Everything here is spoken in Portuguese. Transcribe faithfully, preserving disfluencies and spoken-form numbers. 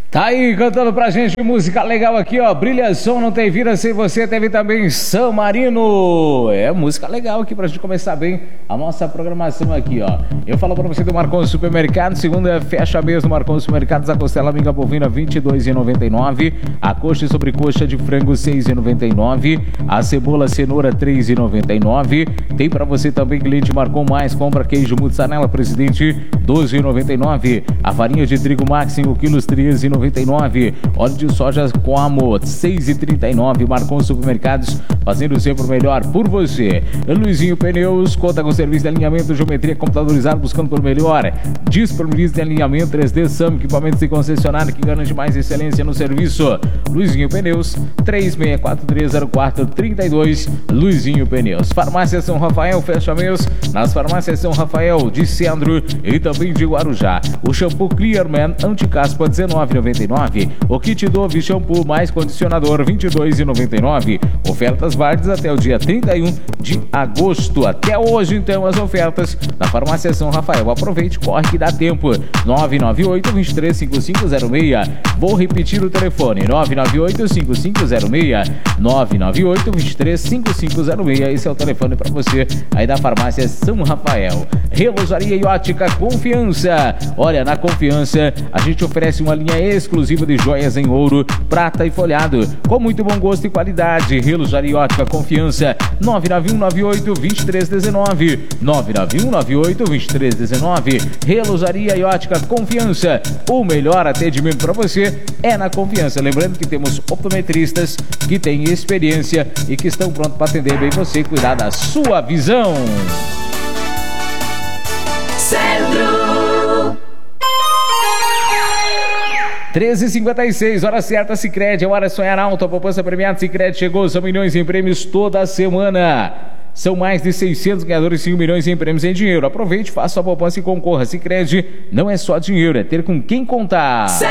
Tá aí cantando pra gente música legal aqui, ó. Brilha Som, Não Tem Vida Sem Você. Teve também San Marino. É música legal aqui pra gente começar bem a nossa programação aqui, ó. Eu falo pra você do Marcon Supermercado. Segunda fecha mês no Marcon Supermercados. A costela amiga bovina vinte e dois reais e noventa e nove centavos. A coxa e sobrecoxa de frango seis reais e noventa e nove centavos. A cebola cenoura três reais e noventa e nove centavos. Tem pra você também cliente Marcon Mais. Compra queijo mussarela Presidente doze reais e noventa e nove centavos. A farinha de trigo Max cinco quilos três reais e noventa e nove centavos. Óleo de soja Coamo seis reais e trinta e nove centavos. Marcon Supermercados, fazendo sempre o melhor por você. Luizinho Pneus conta com serviço de alinhamento, geometria computadorizada, buscando pelo melhor. Disponibiliza de alinhamento três D SAM, equipamentos de concessionária que garante mais excelência no serviço. Luizinho Pneus, três seis quatro três zero quatro três dois. Luizinho Pneus. Farmácia São Rafael, fecha mês nas farmácias São Rafael, de Centro e também de Guarujá. O shampoo Clearman Anticaspa dezenove reais e noventa e nove centavos. O kit Dove shampoo mais condicionador vinte e dois reais e noventa e nove centavos. Ofertas válidas até o dia trinta e um de agosto. Até hoje, então, as ofertas na farmácia São Rafael. Aproveite, corre que dá tempo. nove nove oito, dois três cinco cinco zero seis. Vou repetir o telefone. nove nove oito, cinco cinco zero seis. nove nove oito, dois três cinco cinco zero seis. Esse é o telefone para você aí da farmácia São Rafael. Relojaria e ótica Confiança. Olha, na Confiança a gente oferece uma linha exclusiva de joias em ouro, prata e folhado, com muito bom gosto e qualidade. Relojaria e ótica Confiança. nove nove um nove oito, dois três um nove. nove nove um nove oito, dois três um nove. Relojaria e ótica Confiança. O melhor atendimento para você é na Confiança. Lembrando que temos optometristas que têm experiência e que estão prontos para atender bem você e cuidar da sua visão. Centro. treze e cinquenta e seis, hora certa, Sicredi, é hora de sonhar alto. A poupança premiada Sicredi chegou, são milhões em prêmios toda semana. São mais de seiscentos ganhadores e cinco milhões em prêmios em dinheiro. Aproveite, faça a poupança e concorra. Sicredi não é só dinheiro, é ter com quem contar.